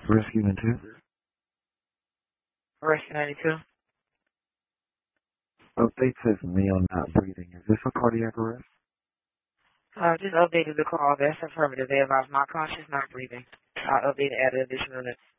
Rescue 92. Rescue 92. Update says Neil not breathing. Is this a cardiac arrest? Just updated the call. That's affirmative. They advise not conscious, not breathing. I updated, added additional